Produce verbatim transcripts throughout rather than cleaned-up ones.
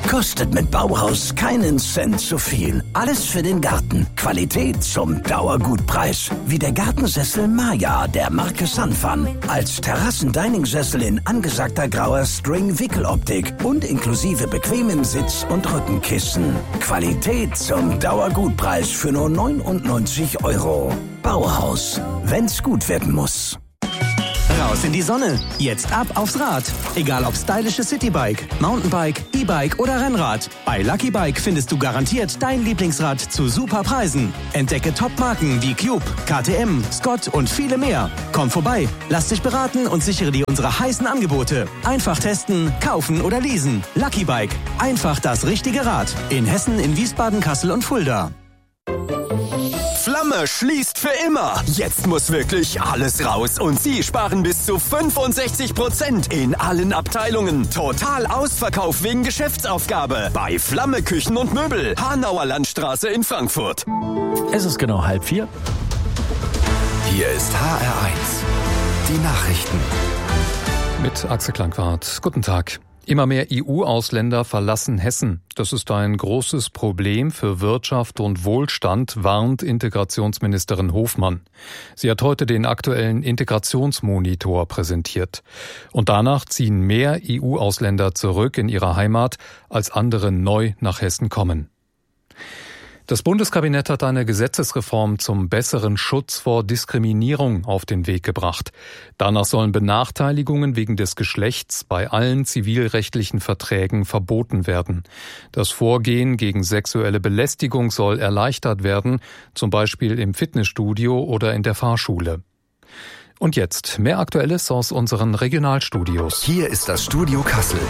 Kostet mit Bauhaus keinen Cent zu viel. Alles für den Garten. Qualität zum Dauergutpreis. Wie der Gartensessel Maya der Marke Sunfun. Als Terrassen-Dining-Sessel in angesagter grauer String-Wickeloptik und inklusive bequemen Sitz- und Rückenkissen. Qualität zum Dauergutpreis für nur neunundneunzig Euro. Bauhaus. Wenn's gut werden muss. Raus in die Sonne. Jetzt ab aufs Rad. Egal ob stylisches Citybike, Mountainbike, E-Bike oder Rennrad. Bei Lucky Bike findest du garantiert dein Lieblingsrad zu super Preisen. Entdecke Top-Marken wie Cube, K T M, Scott und viele mehr. Komm vorbei, lass dich beraten und sichere dir unsere heißen Angebote. Einfach testen, kaufen oder leasen. Lucky Bike. Einfach das richtige Rad. In Hessen, in Wiesbaden, Kassel und Fulda. Flamme schließt für immer. Jetzt muss wirklich alles raus und Sie sparen bis zu fünfundsechzig Prozent in allen Abteilungen. Total Ausverkauf wegen Geschäftsaufgabe bei Flamme Küchen und Möbel. Hanauer Landstraße in Frankfurt. Es ist genau halb vier. Hier ist H R eins. Die Nachrichten. Mit Axel Klangwart. Guten Tag. Immer mehr E U-Ausländer verlassen Hessen. Das ist ein großes Problem für Wirtschaft und Wohlstand, warnt Integrationsministerin Hofmann. Sie hat heute den aktuellen Integrationsmonitor präsentiert. Und danach ziehen mehr E U-Ausländer zurück in ihre Heimat, als andere neu nach Hessen kommen. Das Bundeskabinett hat eine Gesetzesreform zum besseren Schutz vor Diskriminierung auf den Weg gebracht. Danach sollen Benachteiligungen wegen des Geschlechts bei allen zivilrechtlichen Verträgen verboten werden. Das Vorgehen gegen sexuelle Belästigung soll erleichtert werden, zum Beispiel im Fitnessstudio oder in der Fahrschule. Und jetzt mehr Aktuelles aus unseren Regionalstudios. Hier ist das Studio Kassel.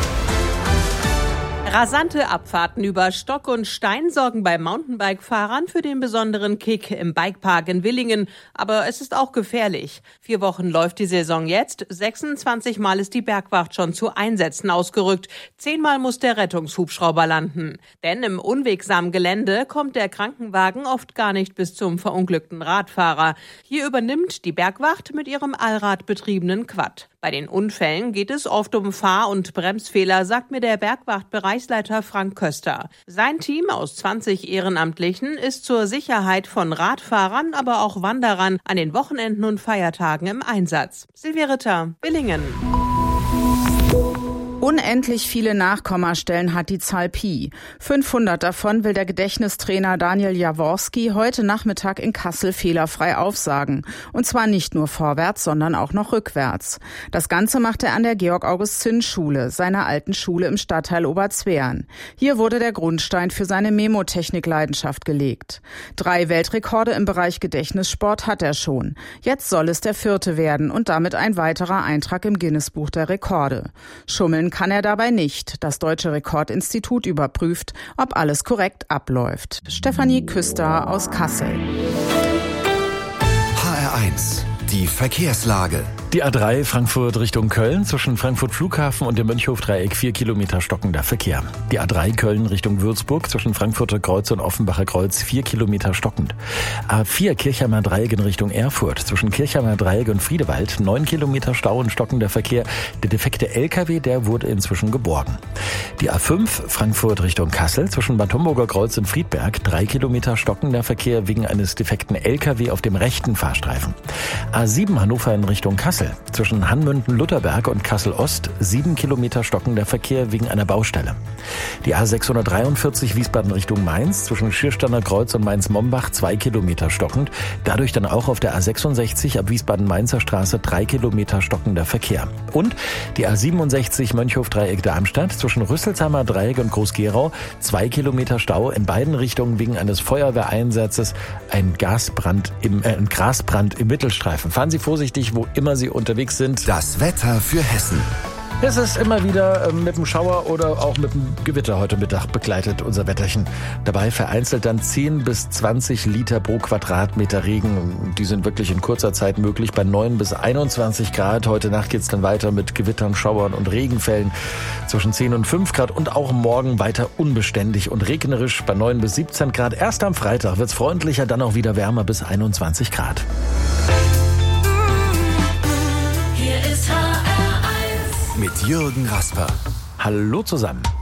Rasante Abfahrten über Stock und Stein sorgen bei Mountainbike-Fahrern für den besonderen Kick im Bikepark in Willingen. Aber es ist auch gefährlich. Vier Wochen läuft die Saison jetzt. sechsundzwanzig Mal ist die Bergwacht schon zu Einsätzen ausgerückt. Zehnmal muss der Rettungshubschrauber landen. Denn im unwegsamen Gelände kommt der Krankenwagen oft gar nicht bis zum verunglückten Radfahrer. Hier übernimmt die Bergwacht mit ihrem allradbetriebenen Quad. Bei den Unfällen geht es oft um Fahr- und Bremsfehler, sagt mir der Bergwacht-Bereichsleiter Frank Köster. Sein Team aus zwanzig Ehrenamtlichen ist zur Sicherheit von Radfahrern, aber auch Wanderern an den Wochenenden und Feiertagen im Einsatz. Silvia Ritter, Willingen. Unendlich viele Nachkommastellen hat die Zahl Pi. fünfhundert davon will der Gedächtnistrainer Daniel Jaworski heute Nachmittag in Kassel fehlerfrei aufsagen. Und zwar nicht nur vorwärts, sondern auch noch rückwärts. Das Ganze macht er an der Georg-August-Zinn-Schule, seiner alten Schule im Stadtteil Oberzweren. Hier wurde der Grundstein für seine Memotechnik-Leidenschaft gelegt. Drei Weltrekorde im Bereich Gedächtnissport hat er schon. Jetzt soll es der vierte werden und damit ein weiterer Eintrag im Guinness-Buch der Rekorde. Schummeln kann er dabei nicht. Das Deutsche Rekordinstitut überprüft, ob alles korrekt abläuft. Stefanie Küster aus Kassel. H R eins. Die Verkehrslage. Die A drei Frankfurt Richtung Köln zwischen Frankfurt Flughafen und dem Mönchhof-Dreieck vier Kilometer stockender Verkehr. Die A drei Köln Richtung Würzburg zwischen Frankfurter Kreuz und Offenbacher Kreuz vier Kilometer stockend. A vier Kirchheimer Dreieck in Richtung Erfurt zwischen Kirchheimer Dreieck und Friedewald neun Kilometer Stau und stockender Verkehr. Der defekte L K W, der wurde inzwischen geborgen. Die A fünf Frankfurt Richtung Kassel zwischen Bad Homburger Kreuz und Friedberg drei Kilometer stockender Verkehr wegen eines defekten L K W auf dem rechten Fahrstreifen. A sieben Hannover in Richtung Kassel zwischen Hanmünden-Lutherberg und Kassel-Ost sieben Kilometer stockender Verkehr wegen einer Baustelle. Die A sechshundertdreiundvierzig Wiesbaden Richtung Mainz zwischen Schiersteiner Kreuz und Mainz-Mombach zwei Kilometer stockend. Dadurch dann auch auf der A sechsundsechzig ab Wiesbaden-Mainzer Straße drei Kilometer stockender Verkehr. Und die A siebenundsechzig Mönchhof-Dreieck-Darmstadt zwischen Rüsselsheimer Dreieck und Groß-Gerau zwei Kilometer Stau in beiden Richtungen wegen eines Feuerwehreinsatzes. Ein Gasbrand im, äh, ein Grasbrand im Mittelstreifen. Fahren Sie vorsichtig, wo immer Sie unterwegs sind. Das Wetter für Hessen. Es ist immer wieder mit dem Schauer oder auch mit dem Gewitter heute Mittag begleitet, unser Wetterchen. Dabei vereinzelt dann zehn bis zwanzig Liter pro Quadratmeter Regen. Die sind wirklich in kurzer Zeit möglich bei neun bis einundzwanzig Grad. Heute Nacht geht's dann weiter mit Gewittern, Schauern und Regenfällen zwischen zehn und fünf Grad und auch morgen weiter unbeständig und regnerisch bei neun bis siebzehn Grad. Erst am Freitag wird's freundlicher, dann auch wieder wärmer bis einundzwanzig Grad. Mit Jürgen Rasper. Hallo zusammen.